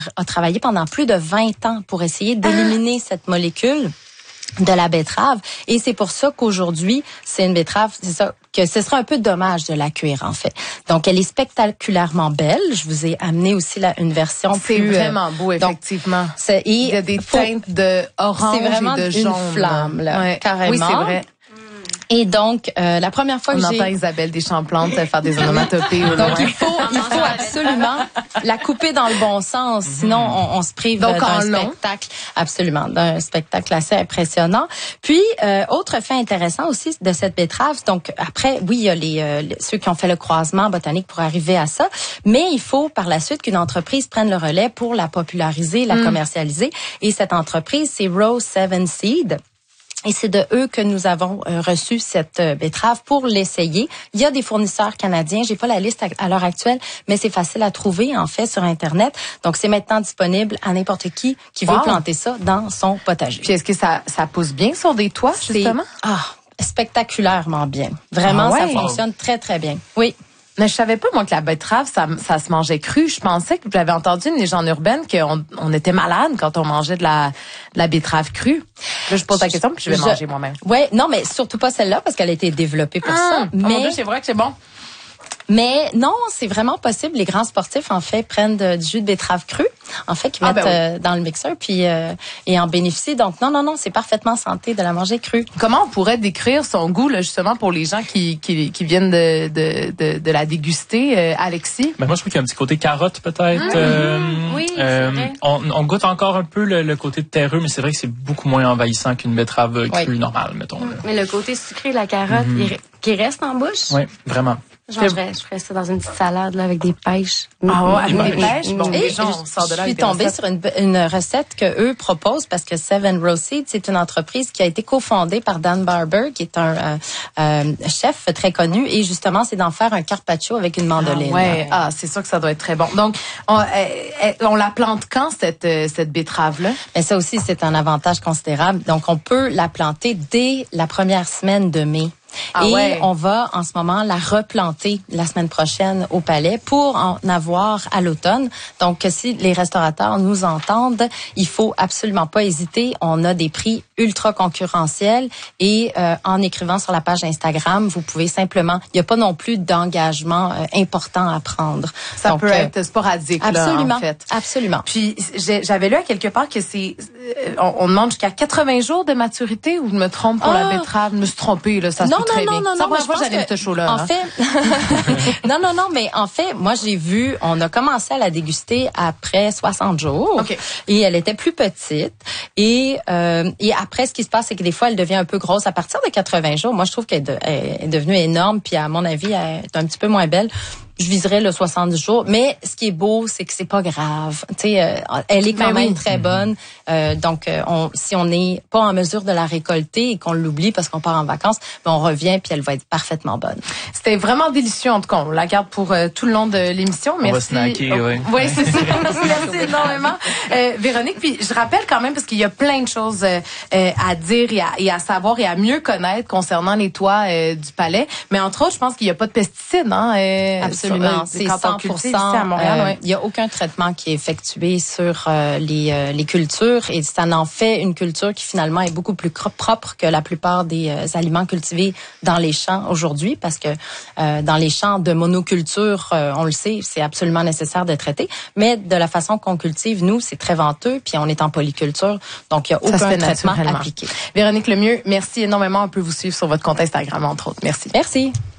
a travaillé pendant plus de 20 ans pour essayer d'éliminer cette molécule de la betterave, et c'est pour ça qu'aujourd'hui, c'est une betterave, c'est ça, que ce serait un peu dommage de la cuire, en fait. Donc, elle est spectaculairement belle. Je vous ai amené aussi une version plus... C'est vraiment beau, effectivement. Donc, il y a des teintes de orange et de jaune. C'est vraiment une flamme, là, ouais. Carrément. Oui, c'est vrai. Et donc, la première fois que on entend Isabelle Deschamps-Plante faire des onomatopées. Donc, il faut absolument la couper dans le bon sens. Sinon, on se prive d'un spectacle. Absolument, d'un spectacle assez impressionnant. Puis, autre fait intéressant aussi de cette betterave. Donc, après, oui, il y a ceux qui ont fait le croisement botanique pour arriver à ça. Mais il faut, par la suite, qu'une entreprise prenne le relais pour la populariser, la commercialiser. Et cette entreprise, c'est Rose 7 Seed. Et c'est de eux que nous avons reçu cette betterave pour l'essayer. Il y a des fournisseurs canadiens. J'ai pas la liste à l'heure actuelle, mais c'est facile à trouver, en fait, sur Internet. Donc, c'est maintenant disponible à n'importe qui veut planter ça dans son potager. Puis, est-ce que ça pousse bien sur des toits, justement? Spectaculairement bien. Vraiment, ça fonctionne très, très bien. Oui. Mais je savais pas, moi, que la betterave, ça se mangeait cru. Je pensais que j'avais entendu une légende urbaine qu'on était malade quand on mangeait de la betterave crue. Là, je pose la question, puis je vais manger moi-même. Ouais, non, mais surtout pas celle-là, parce qu'elle a été développée pour ça. Mais mon Dieu, c'est vrai que c'est bon. Mais non, c'est vraiment possible. Les grands sportifs, en fait, prennent du jus de betterave cru, en fait, qu'ils mettent dans le mixeur, puis et en bénéficient. Donc, non, c'est parfaitement santé de la manger crue. Comment on pourrait décrire son goût, là, justement, pour les gens qui viennent de la déguster, Alexis? Ben moi, je trouve qu'il y a un petit côté carotte, peut-être. Oui, c'est vrai. On goûte encore un peu le côté terreux, mais c'est vrai que c'est beaucoup moins envahissant qu'une betterave crue normale, mettons. Mais le côté sucré de la carotte, qui reste en bouche? Oui, vraiment. Je ferais ça dans une petite salade là, avec des pêches. Avec des pêches? Bon, et je suis tombée sur une recette que eux proposent parce que Seven Rose Seed, c'est une entreprise qui a été cofondée par Dan Barber, qui est un chef très connu. Et justement, c'est d'en faire un carpaccio avec une mandoline. C'est sûr que ça doit être très bon. Donc, on la plante quand, cette betterave-là? Mais ça aussi, c'est un avantage considérable. Donc, on peut la planter dès la première semaine de mai. On va en ce moment la replanter la semaine prochaine au Palais pour en avoir à l'automne. Donc, si les restaurateurs nous entendent, il faut absolument pas hésiter. On a des prix ultra concurrentiels et en écrivant sur la page Instagram, vous pouvez simplement... Il n'y a pas non plus d'engagement important à prendre. Ça peut être sporadique, absolument, là, en fait. Absolument. Puis, j'avais lu à quelque part que c'est... On demande jusqu'à 80 jours de maturité, ou je me trompe pour la betterave? Je me suis trompée, là, ça se peut très bien. Non, moi, je pense que ce show-là. En fait, non, mais en fait, moi, j'ai vu, on a commencé à la déguster après 60 jours. Okay. Et elle était plus petite. Et après, ce qui se passe, c'est que des fois, elle devient un peu grosse à partir de 80 jours. Moi, je trouve qu'elle est devenue énorme. Puis, à mon avis, elle est un petit peu moins belle. Je viserais le 70 jours. Mais ce qui est beau, c'est que c'est pas grave. Tu sais, elle est quand même très bonne. Donc, si on n'est pas en mesure de la récolter et qu'on l'oublie parce qu'on part en vacances, on revient puis elle va être parfaitement bonne. C'était vraiment délicieux, en tout cas. On la garde pour tout le long de l'émission. Merci. On va snacker, oui. Oui, c'est ça. Merci énormément, Véronique. Puis, je rappelle quand même, parce qu'il y a plein de choses à dire et à savoir et à mieux connaître concernant les toits du Palais. Mais entre autres, je pense qu'il n'y a pas de pesticides, hein? Absolument. C'est 100%. À Montréal, il y a aucun traitement qui est effectué sur les cultures et ça en fait une culture qui finalement est beaucoup plus propre que la plupart des aliments cultivés dans les champs aujourd'hui parce que dans les champs de monoculture, on le sait, c'est absolument nécessaire de traiter, mais de la façon qu'on cultive, nous, c'est très venteux puis on est en polyculture, donc il n'y a aucun traitement appliqué. Véronique Lemieux, merci énormément. On peut vous suivre sur votre compte Instagram, entre autres. Merci. Merci.